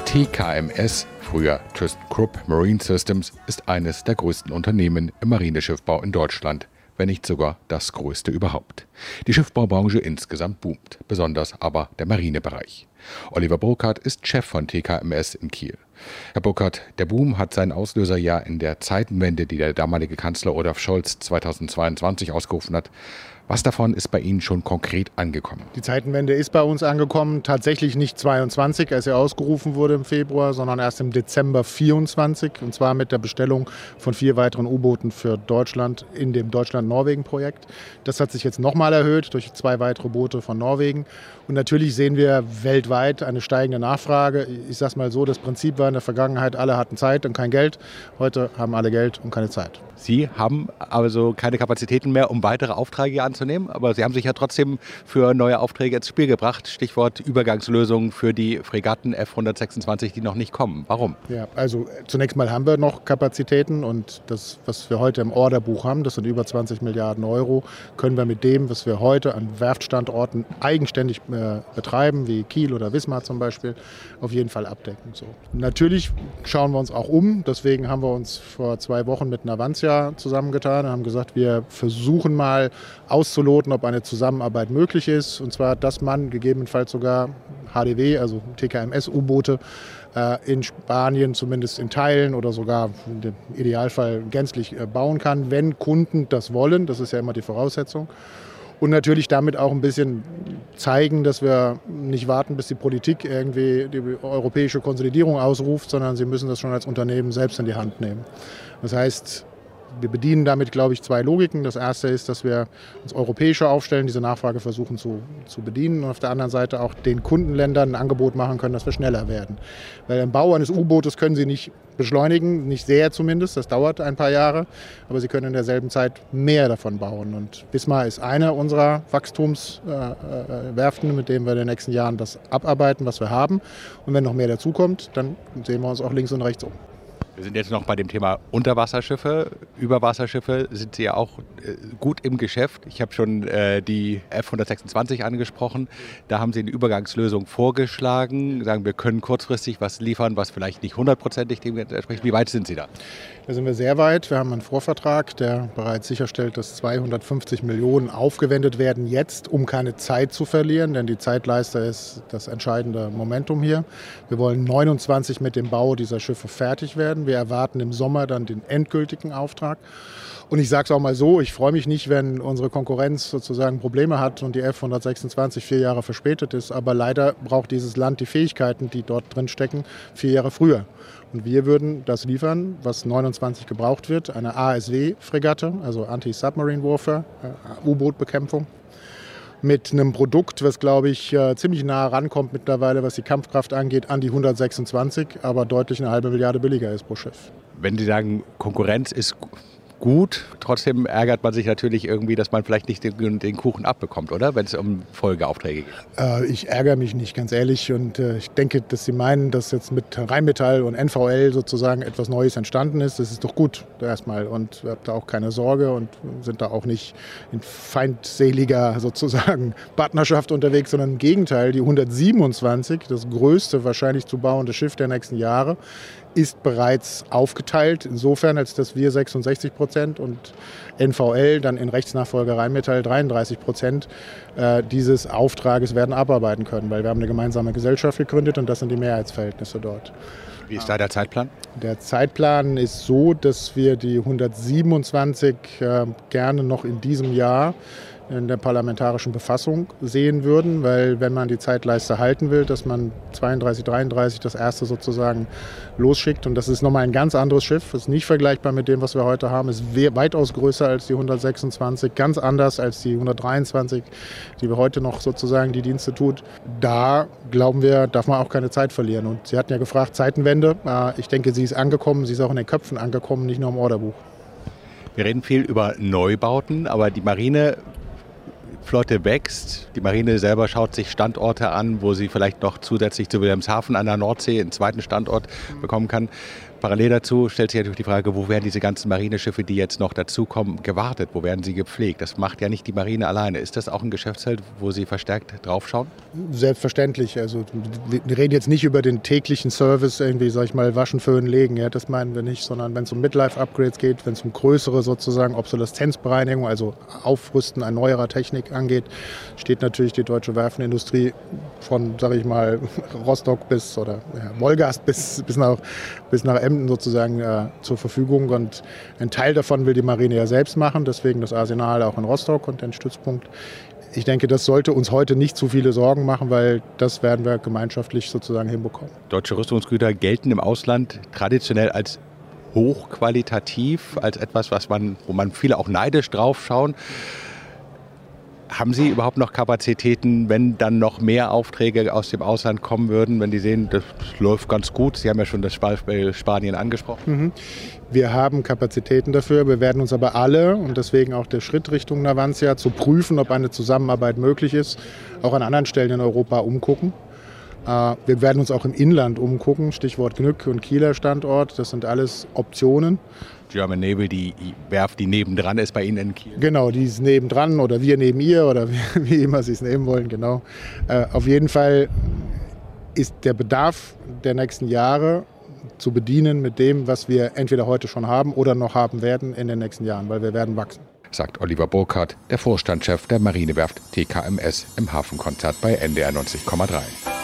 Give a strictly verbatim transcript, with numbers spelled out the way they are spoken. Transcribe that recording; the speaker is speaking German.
T K M S, früher ThyssenKrupp Marine Systems, ist eines der größten Unternehmen im Marineschiffbau in Deutschland, wenn nicht sogar das größte überhaupt. Die Schiffbaubranche insgesamt boomt, besonders aber der Marinebereich. Oliver Burkhardt ist Chef von T K M S in Kiel. Herr Burkhardt, der Boom hat seinen Auslöser ja in der Zeitenwende, die der damalige Kanzler Olaf Scholz zweitausendzweiundzwanzig ausgerufen hat. Was davon ist bei Ihnen schon konkret angekommen? Die Zeitenwende ist bei uns angekommen, tatsächlich nicht zweiundzwanzig, als er ausgerufen wurde im Februar, sondern erst im Dezember vierundzwanzig, und zwar mit der Bestellung von vier weiteren U-Booten für Deutschland in dem Deutschland-Norwegen-Projekt. Das hat sich jetzt nochmal erhöht durch zwei weitere Boote von Norwegen. Und natürlich sehen wir weltweit eine steigende Nachfrage. Ich sage es mal so, das Prinzip war in der Vergangenheit, alle hatten Zeit und kein Geld. Heute haben alle Geld und keine Zeit. Sie haben also keine Kapazitäten mehr, um weitere Aufträge anzunehmen, aber Sie haben sich ja trotzdem für neue Aufträge ins Spiel gebracht. Stichwort Übergangslösungen für die Fregatten F hundertsechsundzwanzig, die noch nicht kommen. Warum? Ja, also zunächst mal haben wir noch Kapazitäten, und das, was wir heute im Orderbuch haben, das sind über zwanzig Milliarden Euro, können wir mit dem, was wir heute an Werftstandorten eigenständig äh, betreiben, wie Kiel oder Wismar zum Beispiel, auf jeden Fall abdecken. So. Natürlich schauen wir uns auch um, deswegen haben wir uns vor zwei Wochen mit Navantia zusammengetan und haben gesagt, wir versuchen mal auszuloten, ob eine Zusammenarbeit möglich ist. Und zwar, dass man gegebenenfalls sogar H D W, also T K M S-U-Boote, äh, in Spanien zumindest in Teilen oder sogar im Idealfall gänzlich äh, bauen kann, wenn Kunden das wollen. Das ist ja immer die Voraussetzung. Und natürlich damit auch ein bisschen zeigen, dass wir nicht warten, bis die Politik irgendwie die europäische Konsolidierung ausruft, sondern sie müssen das schon als Unternehmen selbst in die Hand nehmen. Das heißt, wir bedienen damit, glaube ich, zwei Logiken. Das erste ist, dass wir uns europäischer aufstellen, diese Nachfrage versuchen zu, zu bedienen, und auf der anderen Seite auch den Kundenländern ein Angebot machen können, dass wir schneller werden. Weil im Bau eines U-Bootes können sie nicht beschleunigen, nicht sehr zumindest, das dauert ein paar Jahre, aber sie können in derselben Zeit mehr davon bauen. Und Wismar ist eine unserer Wachstumswerften, mit denen wir in den nächsten Jahren das abarbeiten, was wir haben. Und wenn noch mehr dazukommt, dann sehen wir uns auch links und rechts um. Wir sind jetzt noch bei dem Thema Unterwasserschiffe. Überwasserschiffe sind Sie ja auch äh, gut im Geschäft. Ich habe schon äh, die F hundertsechsundzwanzig angesprochen. Da haben Sie eine Übergangslösung vorgeschlagen. Sagen, wir können kurzfristig was liefern, was vielleicht nicht hundertprozentig dem entspricht. Wie weit sind Sie da? Da sind wir sehr weit. Wir haben einen Vorvertrag, der bereits sicherstellt, dass zweihundertfünfzig Millionen aufgewendet werden jetzt, um keine Zeit zu verlieren. Denn die Zeitleiste ist das entscheidende Momentum hier. Wir wollen neunundzwanzig mit dem Bau dieser Schiffe fertig werden. Wir erwarten im Sommer dann den endgültigen Auftrag. Und ich sage es auch mal so, ich freue mich nicht, wenn unsere Konkurrenz sozusagen Probleme hat und die F hundertsechsundzwanzig vier Jahre verspätet ist. Aber leider braucht dieses Land die Fähigkeiten, die dort drin stecken, vier Jahre früher. Und wir würden das liefern, was neunundzwanzig gebraucht wird, eine A S W-Fregatte, also Anti-Submarine Warfare, äh, U-Boot-Bekämpfung, mit einem Produkt, was, glaube ich, ziemlich nah rankommt mittlerweile, was die Kampfkraft angeht, an die hundertsechsundzwanzig, aber deutlich eine halbe Milliarde billiger ist pro Schiff. Wenn Sie sagen, Konkurrenz ist gut, trotzdem ärgert man sich natürlich irgendwie, dass man vielleicht nicht den, den Kuchen abbekommt, oder? Wenn es um Folgeaufträge geht. Äh, ich ärgere mich nicht, ganz ehrlich. Und äh, ich denke, dass Sie meinen, dass jetzt mit Rheinmetall und N V L sozusagen etwas Neues entstanden ist. Das ist doch gut erstmal. Und wir haben da auch keine Sorge und sind da auch nicht in feindseliger sozusagen Partnerschaft unterwegs, sondern im Gegenteil. Die hundertsiebenundzwanzig, das größte wahrscheinlich zu bauende Schiff der nächsten Jahre, ist bereits aufgeteilt, insofern, als dass wir sechsundsechzig Prozent und N V L dann in Rechtsnachfolger Rheinmetall dreiunddreißig Prozent äh, dieses Auftrages werden abarbeiten können, weil wir haben eine gemeinsame Gesellschaft gegründet und das sind die Mehrheitsverhältnisse dort. Wie ist da der Zeitplan? Der Zeitplan ist so, dass wir die hundertsiebenundzwanzig äh, gerne noch in diesem Jahr in der parlamentarischen Befassung sehen würden, weil wenn man die Zeitleiste halten will, dass man zweiunddreißig, dreiunddreißig das erste sozusagen losschickt, und das ist nochmal ein ganz anderes Schiff, ist nicht vergleichbar mit dem, was wir heute haben, ist weitaus größer als die hundertsechsundzwanzig, ganz anders als die hundertdreiundzwanzig, die wir heute noch sozusagen die Dienste tut. Da glauben wir, darf man auch keine Zeit verlieren. Und Sie hatten ja gefragt, Zeitenwende, ich denke, sie ist angekommen, sie ist auch in den Köpfen angekommen, nicht nur im Orderbuch. Wir reden viel über Neubauten, aber die Marine Flotte wächst. Die Marine selber schaut sich Standorte an, wo sie vielleicht noch zusätzlich zu Wilhelmshaven an der Nordsee einen zweiten Standort bekommen kann. Parallel dazu stellt sich natürlich die Frage, wo werden diese ganzen Marineschiffe, die jetzt noch dazukommen, gewartet? Wo werden sie gepflegt? Das macht ja nicht die Marine alleine. Ist das auch ein Geschäftsfeld, wo Sie verstärkt draufschauen? Selbstverständlich. Also wir reden jetzt nicht über den täglichen Service, irgendwie, sag ich mal, waschen, föhnen, legen. Ja, das meinen wir nicht, sondern wenn es um Midlife-Upgrades geht, wenn es um größere sozusagen Obsoleszenzbereinigung, also Aufrüsten erneuerer Technik angeht, steht natürlich die deutsche Werftenindustrie von, sag ich mal, Rostock bis oder ja, Wolgast bis, bis nach, bis nach Emden sozusagen äh, zur Verfügung. Und ein Teil davon will die Marine ja selbst machen, deswegen das Arsenal auch in Rostock und den Stützpunkt. Ich denke, das sollte uns heute nicht zu viele Sorgen machen, weil das werden wir gemeinschaftlich sozusagen hinbekommen. Deutsche Rüstungsgüter gelten im Ausland traditionell als hochqualitativ, als etwas, was man, wo man viele auch neidisch drauf schauen. Haben Sie überhaupt noch Kapazitäten, wenn dann noch mehr Aufträge aus dem Ausland kommen würden, wenn die sehen, das läuft ganz gut? Sie haben ja schon das Beispiel Spanien angesprochen. Mhm. Wir haben Kapazitäten dafür. Wir werden uns aber alle, und deswegen auch der Schritt Richtung Navantia, zu prüfen, ob eine Zusammenarbeit möglich ist, auch an anderen Stellen in Europa umgucken. Wir werden uns auch im Inland umgucken, Stichwort Gnück und Kieler Standort. Das sind alles Optionen. German Navy, die Werft, die nebendran ist bei Ihnen in Kiel. Genau, die ist nebendran oder wir neben ihr oder wie, wie immer Sie es nehmen wollen, genau. Äh, auf jeden Fall ist der Bedarf der nächsten Jahre zu bedienen mit dem, was wir entweder heute schon haben oder noch haben werden in den nächsten Jahren, weil wir werden wachsen. Sagt Oliver Burkhardt, der Vorstandschef der Marinewerft T K M S im Hafenkonzert bei N D R neunzig Komma drei.